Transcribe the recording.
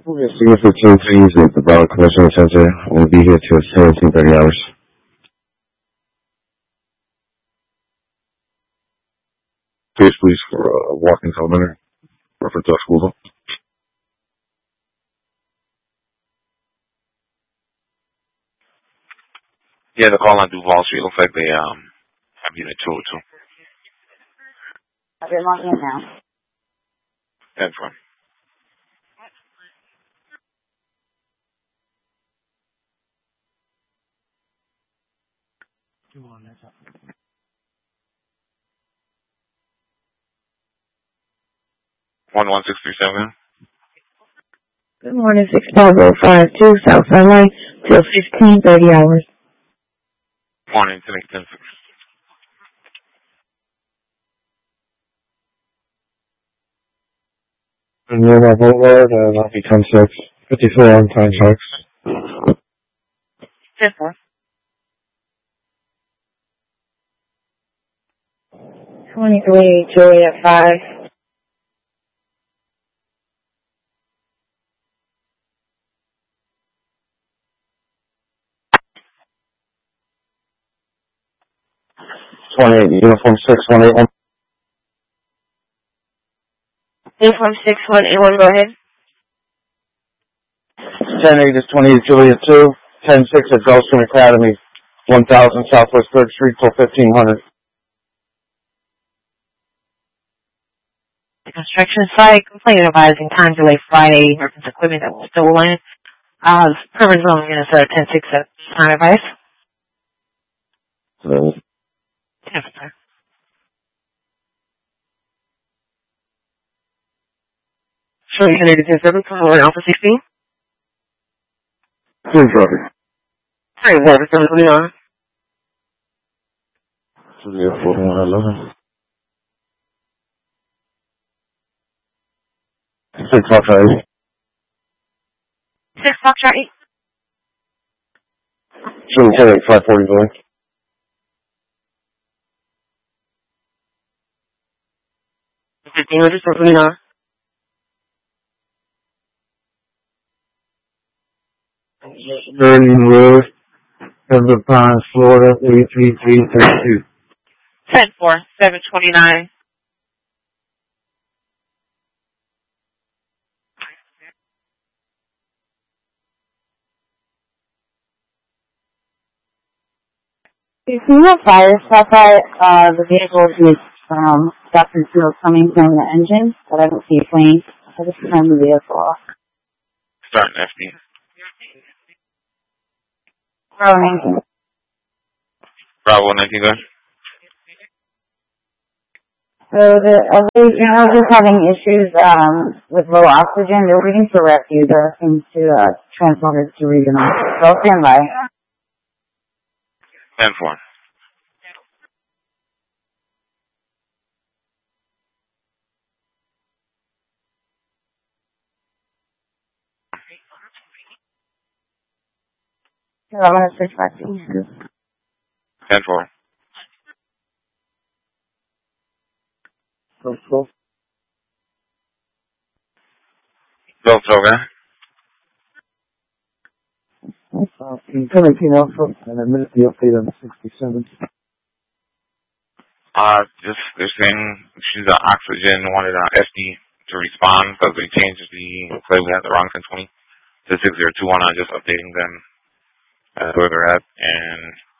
We'll see you for 2 please at the Broward Commission Center. We'll be here till 17:30 hours. Case please for Watkins Elementary. Reference to school. Yeah, the call on Duval Street looks like they have unit 202. I've been logging in now. 10-4. One 1637. Good morning, 65052 South Sunlight till 15:30 hours. Morning, 10-6. And Nearby Boulevard, that'll be 10-6. 54 on time checks. 10-4. 23 Juliet 5. Uniform 6181. Uniform 6181, go ahead. 10-8 is 28 Juliet 2. 10-6 at Gulfstream Academy. 1000 Southwest 3rd Street till 1500. Construction site, complaint advising time delay Friday, reference equipment that was stolen. Permit zone unit set 10-6 at time advice. Yes, sir. Sure, you can do 10-7, come on, Alpha 16. Please, Robert. Hi, Robert, 729. Juliet 4111. 6 Foxtrot 8. 6 Foxtrot 8. Juliet 540 going. 1500, 729. Vernon Road, Pembroke Pines, Florida, 33332. 10-4, 729. If you have fire stuff out, the vehicle is stuff and fuel coming from the engine, but I don't see a plane. I just turned the vehicle off. Starting FD. Bravo 19. Bravo 19, go ahead. So they're just having issues with low oxygen. They're waiting for rescue. They're looking to transport it to regional. So stand by. 10-4. I'm going to switch back to you. 10-4. Go. Go, okay. Coming Alpha, and I missed the update on 67. They're saying she's on oxygen, wanted FD to respond because they changed the play. We had the wrong 1020 to 6021. I'm just updating them where they're at, and